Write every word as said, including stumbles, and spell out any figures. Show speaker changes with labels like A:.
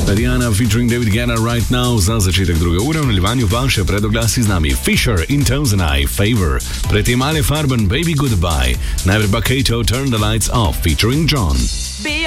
A: Rihanna featuring David Guetta right now za začetek druge ure, v nadaljevanju pa še predoglasi z nami Fisher in Tozenai, Favor, predtem Ale Farben, Baby Goodbye, najprej pa Kato, Turn the Lights Off featuring John.